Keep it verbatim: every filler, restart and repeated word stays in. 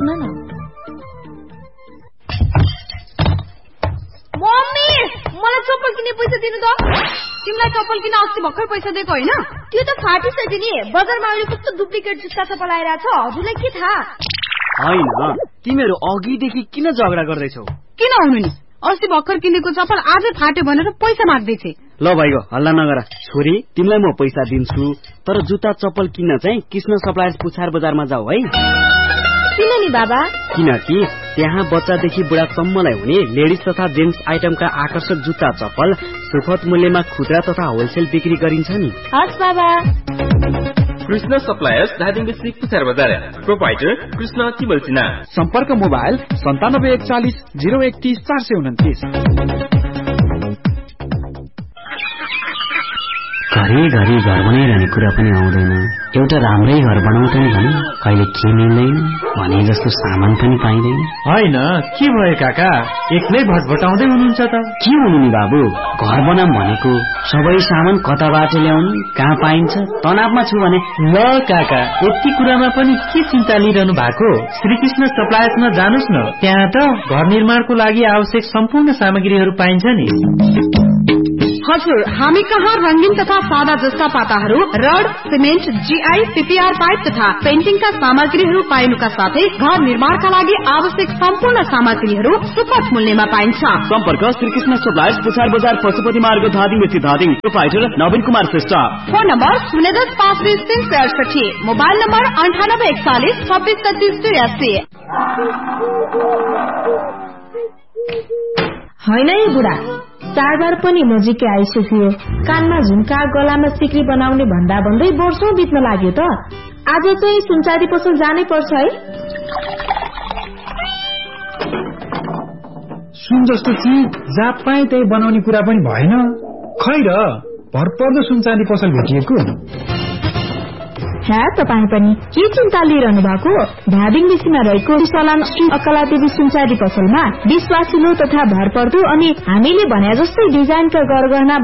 सुन न। मम्मी मलाई चप्पल किन्ने पैसा दिनु त। तिमीलाई चप्पल किन्न अस्ति भर्खर पैसा दिएको होइन? त्यो त फाटिसक्यो नि। बजारमा अहिले कस्तो डुप्लिकेट जुत्ता चप्पल आइरहेछ, हजुरलाई के थाहा? होइन, तिमीहरू अघिदेखि किन झगडा गर्दैछौ? किन हुनु नि, अस्ति भर्खर किनेको चप्पल आज फाट्यो भनेर पैसा माग्दैछे। ल भाइको हल्ला नगर। छोरी तिमीलाई म पैसा दिन्छु, तर जुत्ता चप्पल किन्न चाहिँ कृष्ण सप्लायर्स पुछार बजारमा जाऊ है। किन नि बाबा? किनकि त्यहाँ बच्चादेखि बुढासम्मलाई हुने लेडिज तथा जेन्ट्स आइटमका आकर्षक जुत्ता चप्पल सुपथ मूल्यमा खुद्रा तथा होलसेल बिक्री गरिन्छ नि। हस् बाबा। कृष्ण सप्लायर्स धादिङ डिस्ट्रिक्ट पुछार बजार। प्रोपाइटर कृष्ण तिमलसिना। सम्पर्क मोबाइल सन्तानब्बे एकचालिस जिरो एकतिस चार सय उन्तिस। घरि घरि घर बनाइरहने कुरा पनि आउँदैन। एउटा राम्रै घर बनाउँछ नि भने कहिले के मिल्दैन भने जस्तो सामान पनि पाइँदैन। होइन के भयो काका, एक्लै भटभटाउँदै हुनुहुन्छ त? के हुनु नि बाबु, घर बनाम भनेको सबै सामान कताबाट ल्याउने, कहाँ पाइन्छ, तनावमा छु भने। ल काका, यति कुरामा पनि के चिन्ता लिइरहनु भएको? श्रीकृष्ण सप्लायर्समा जानुस् न, त्यहाँ त घर निर्माणको लागि आवश्यक सम्पूर्ण सामग्रीहरू पाइन्छ नि। हजुर, हामी कहाँ रंगीन तथा सादा जस्ता पाताहरू, rod, cement, GI, PPR pipe तथा पेन्टिङका सामग्रीहरू पाइनुका साथै घर निर्माणका लागि आवश्यक सम्पूर्ण सामग्रीहरू सुपथ मूल्यमा पाइन्छ। सम्पर्क श्रीकृष्ण सप्लायर्स पुछार बजार पशुपति मार्ग धादिङ स्थित धादिङ। प्रोपाइटर नवीन कुमार श्रेष्ठ। फोन नम्बर शून्य दस पाँच बिस तीन सय अडसठी। मोबाइल नम्बर अन्ठानब्बे एकचालिस छब्बिस तेत्तिस त्रियासी। होइन है बुढा, चाडबाड पनि नजिकै आइसक्यो। कानमा झुम्का, गलामा सिक्री बनाउने भन्दा भन्दै वर्षौं बित्न लाग्यो त। आज चाहिँ सुनचाँदी पसल जानै पर्छ है। सुन जस्तो चिज जहाँ पाए त्यही बनाउने कुरा पनि भएन। खै र भरपर्दो सुनचाँदी पसल भेटिएको। हे तपाईँ पनि के चिन्ता लिइरहनु भएको? धादिङ बेसीमा रहेको सलाम श्री अकलादेवी सुनचाँदी पसलमा विश्वासिलो तथा भरपर्दो अनि हामीले भने जस्तै डिजाइनका गरगहना